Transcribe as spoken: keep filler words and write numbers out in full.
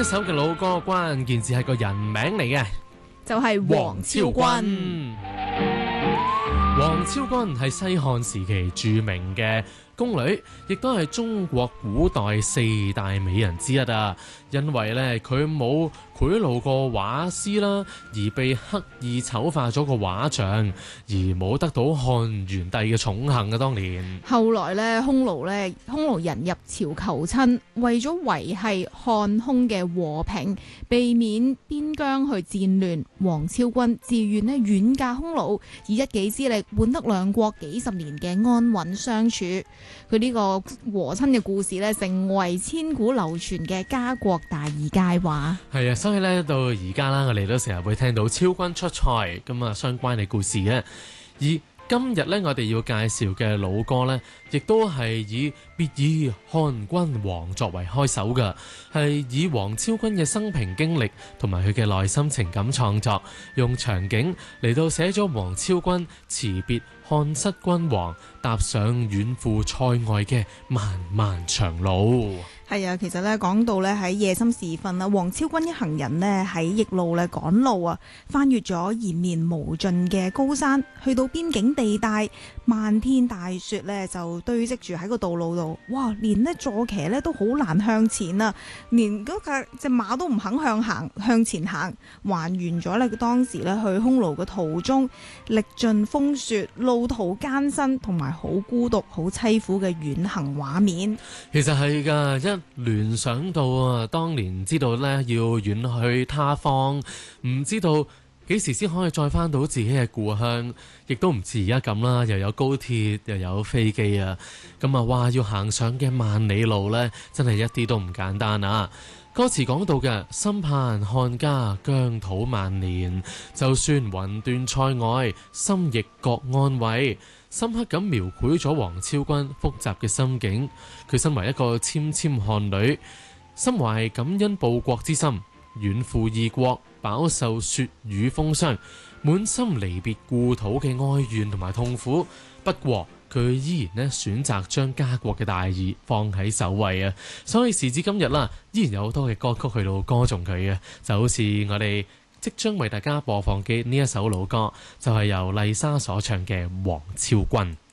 一首嘅老歌，關鍵字係個人名嚟嘅， 就係王昭君。 王昭君係西漢時期著名嘅宮女，亦都係中國古代四大美人之一啊！因為咧佢冇賄賂過畫師啦，而被刻意醜化咗個畫像，而冇得到漢元帝嘅寵幸啊！當年後來咧，匈奴咧，匈奴人入朝求親，為咗維繫漢匈嘅和平，避免邊疆去戰亂，王昭君自願咧遠嫁匈奴，以一己之力換得兩國幾十年嘅安穩相處。佢呢個和親嘅故事咧，成為千古流傳嘅家國大義佳話。 係啊，所以咧到而家啦，我哋都成日會聽到昭君出塞咁啊相關嘅故事嘅。而今日咧，我哋要介紹嘅老歌咧，亦都係以別以漢君王作為開首嘅，係以王昭君嘅生平經歷同埋佢嘅內心情感創作，用場景嚟到寫咗王昭君辭別漢室君王，踏上遠赴塞外嘅漫漫長路。 係啊，其實咧講到咧喺夜深時分啊，王昭君一行人呢喺逆路咧趕路啊，翻越咗延綿無盡嘅高山，去到邊境地帶，漫天大雪咧就堆積住喺個道路度，哇！連呢坐騎咧都好難向前啊，連嗰架隻馬都唔肯向行向前行，還原咗咧當時咧去匈奴嘅途中，歷盡風雪，路途艱辛，同埋好孤獨、好淒苦嘅遠行畫面。 其實係噶，一聯想到啊，當年知道咧要遠去他方，唔知道幾時先可以再翻到自己嘅故鄉，亦都唔似而家咁啦，又有高鐵又有飛機啊，咁啊，哇，要行上嘅萬里路呢，真係一啲都唔簡單啊！歌詞講到嘅，心盼漢家疆土萬年，就算雲斷塞外，心亦覺安慰。深刻咁描繪咗王昭君複雜嘅心境。佢身為一個纖纖漢女，心懷感恩報國之心，遠赴異國，飽受雪雨風霜，滿心離別故土嘅哀怨同埋痛苦。不過佢依然咧選擇將家國嘅大義放喺首位啊！所以時至今日啦，依然有好多嘅歌曲去到歌頌佢嘅，就好似我哋即將為大家播放嘅呢一首老歌，就係由麗莎所唱嘅《王昭君》。